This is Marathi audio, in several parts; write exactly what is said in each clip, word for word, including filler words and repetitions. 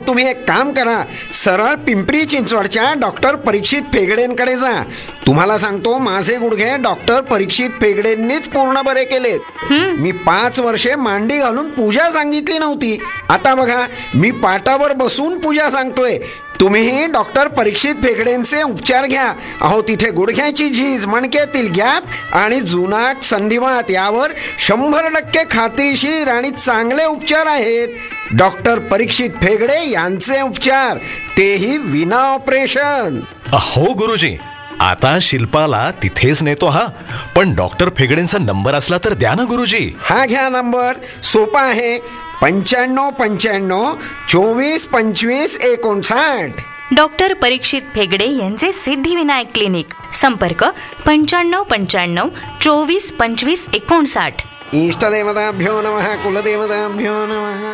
तुम्ही एक काम करा, सरळ पिंपरी चिंचवडच्या डॉक्टर परीक्षित फेगडेंकडे जा. तुम्हाला सांगतो, माझे गुडघे डॉक्टर परीक्षित फेगडेंनीच पूर्ण बरे केलेत. मी पाच वर्षे मांडी घालून पूजा सांगितली नव्हती, आता बघा मी पाटावर बसून पूजा सांगतोय. तुम्हीही डॉक्टर परीक्षित फेगडेंचे उपचार घ्या. अहो, तिथे गुडघ्याची झीज, मणक्यातील गॅप आणि जुनाट संधिवात यावर शंभर टक्के खात्रीशीर आणि चांगले उपचार आहेत. डॉक्टर परीक्षित फेगडे यांचे उपचार, तेही विना ऑपरेशन. हो गुरुजी, आता शिल्पाला तिथेच नेतो. हा, पण डॉक्टर फेगडेंचा नंबर असला तर द्या ना गुरुजी. हा घ्या नंबर, सोपा आहे. पंच्याण्णव पंच्याण्णव चोवीस पंचवीस एकोणसाठ. डॉक्टर परीक्षित फेगडे यांचे सिद्धिविनायक क्लिनिक. संपर्क पंच्याण्णव पंच्याण्णव चोवीस पंचवीस एकोणसाठ. इष्टदेवताभ्यो नमः, कुलदेवताभ्यो नमः.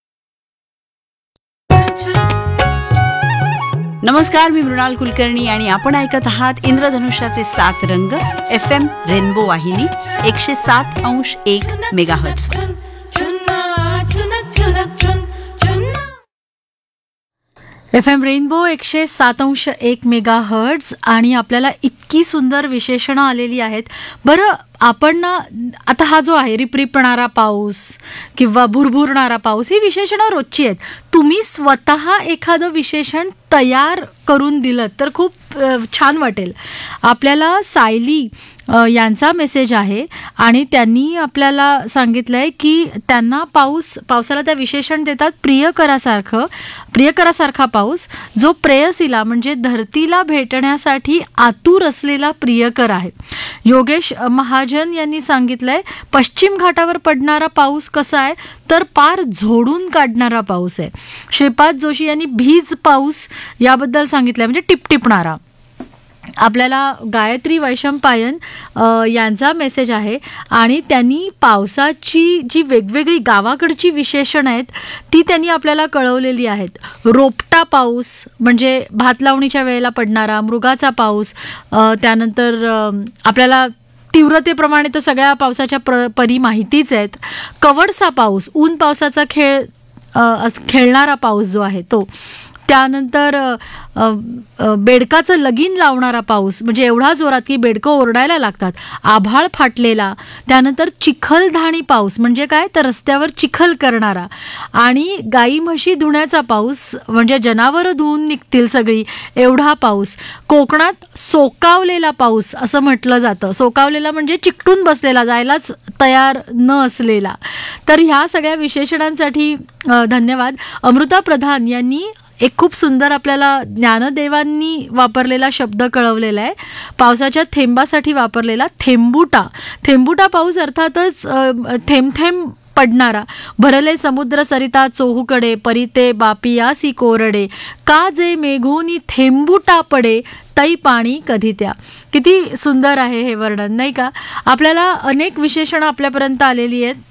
नमस्कार, मी मृणाल कुलकर्णी आणि आपण ऐकत आहात इंद्रधनुष्याचे सात रंग एफ एम रेनबो वाहिनी एकशे सात अंश एक मेगाहर्ट्झ. एफ एम रेनबो एकशे सात अंश एक मेगा हर्ट्झ. आणि आपल्याला इतकी सुंदर विशेषणं आलेली आहेत. बरं, आपण ना आता हा जो आहे रिपरिपणारा पाऊस किंवा भुरभुरणारा पाऊस, ही विशेषणं रोजची आहेत. तुम्ही स्वतः एखादं विशेषण तयार करून दिलं तर खूप छान वाटेल. आपल्याला सायली यांचा मेसेज आहे आणि त्यांनी आपल्याला सांगितलं आहे की त्यांना पाऊस पावसाला त्या विशेषण देतात प्रियकरासारखं प्रियकरासारखा पाऊस, जो प्रेयसीला म्हणजे धरतीला भेटण्यासाठी आतुर असलेला प्रियकर आहे. योगेश महाजन यांनी सांगितलंय पश्चिम घाटावर पडणारा पाऊस कसा आहे तर पार झोडून काढणारा पाऊस आहे. श्रीपाद जोशी यांनी भीज पाऊस याबद्दल सांगितलंय, म्हणजे टिपटिपणारा. आपल्याला गायत्री वैशंपायन यांचा मेसेज आहे आणि त्यांनी पावसाची जी वेगवेगळी गावाकडची विशेषणं आहेत ती त्यांनी आपल्याला कळवलेली आहेत. रोपटा पाऊस म्हणजे भात लावणीच्या वेळेला पडणारा, मृगाचा पाऊस, त्यानंतर आपल्याला तीव्रतेप्रमाणे तर सगळ्या पावसाच्या प्र परी माहितीच आहेत. कवडसा पाऊस, ऊन पावसाचा खेळ खेळणारा पाऊस जो आहे तो. त्यानंतर बेडकाचं लगीन लावणारा पाऊस, म्हणजे एवढा जोरात की बेडकं ओरडायला लागतात. आभाळ फाटलेला. त्यानंतर चिखलधाणी पाऊस म्हणजे काय तर रस्त्यावर चिखल करणारा. आणि गाई म्हशी धुण्याचा पाऊस म्हणजे जनावरं धुवून निघतील सगळी, एवढा पाऊस. कोकणात सोकावलेला पाऊस असं म्हटलं जातं. सोकावलेला म्हणजे चिकटून बसलेला, जायलाच तयार न असलेला. तर ह्या सगळ्या विशेषणांसाठी धन्यवाद. अमृता प्रधान यांनी एक खूप सुंदर आपल्याला ज्ञानदेवांनी वापरलेला शब्द कळवलेला आहे. पावसाच्या थेंबासाठी वापरलेला थेंबुटा. थेंबुटा पाऊस अर्थातच थेंब थेंब पडणारा. भरले समुद्र सरिता चोहूकडे, परिते बापियासी कोरडे, का जे मेघोनी थेंबुटा पडे, तै पाणी कधी त्या. किती सुंदर आहे हे वर्णन, नाही का? आपल्याला अनेक विशेषणं आपल्यापर्यंत आलेली आहेत.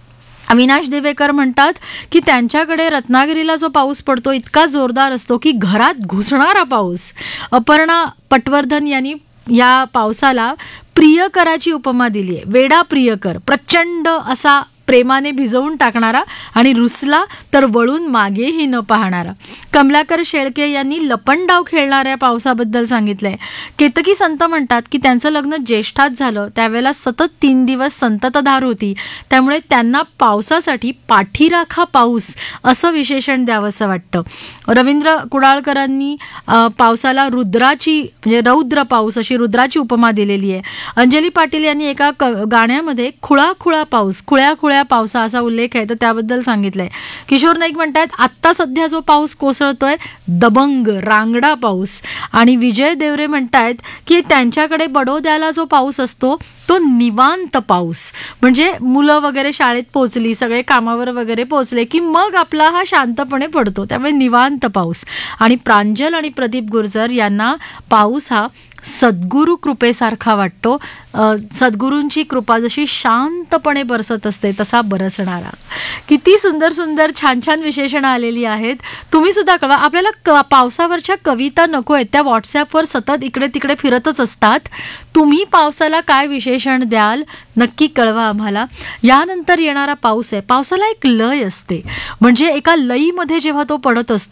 अविनाश देवेकर म्हणतात की त्यांच्याकडे रत्नागिरीला जो पाऊस पडतो इतका जोरदार असतो की घरात घुसणारा पाऊस. अपर्णा पटवर्धन यांनी या पावसाला प्रियकराची उपमा दिली आहे. वेडा प्रियकर, प्रचंड असा प्रेमाने भिजवून टाकणारा आणि रुसला तर वळून मागेही न पाहणारा. कमलाकर शेळके यांनी लपंडाव खेळणाऱ्या पावसाबद्दल सांगितलंय. केतकी संत म्हणतात की त्यांचं लग्न ज्येष्ठात झालं त्यावेळेला सतत तीन दिवस संततधार होती, त्यामुळे त्यांना पावसासाठी पाठीराखा पाऊस असं विशेषण द्यावंसं वाटतं. रवींद्र कुडाळकरांनी पावसाला रुद्राची म्हणजे रौद्र पाऊस अशी रुद्राची उपमा दिलेली आहे. अंजली पाटील यांनी एका गाण्यामध्ये खुळा खुळा पाऊस, खुळ्या खुळ्या पावसा असा उल्लेख आहे तर त्याबद्दल सांगितलंय. किशोर नाईक म्हणतात आत्ता सध्या जो पाऊस कोसळतोय दबंग रांगडा पाऊस. आणि विजय देवरे म्हणतायत की त्यांच्याकडे बडोद्याला जो पाऊस असतो तो निवांत पाऊस, म्हणजे मुलं वगैरे शाळेत पोहोचली, सगळे कामावर वगैरे पोहोचले की मग आपला हा शांतपणे पडतो, त्यामुळे निवांत पाऊस. आणि प्रांजल आणि प्रदीप गुर्जर यांना पाऊस हा सद्गुरू कृपेसारखा वाटतो. सद्गुरूंची कृपा जशी शांतपणे बरसत असते तसा बरसणारा. किती सुंदर सुंदर छान छान विशेषणं आलेली आहेत. तुम्ही सुद्धा कळवा. आपल्याला क पावसावरच्या कविता नको आहेत, त्या व्हॉट्सॲपवर सतत इकडे तिकडे फिरतच असतात. तुम्ही पावसाला काय विशेषण द्याल नक्की कळवा आम्हाला. यानंतर येणारा पाऊस आहे, पावसाला एक लय असते, म्हणजे एका लईमध्ये जेव्हा तो पडत असतो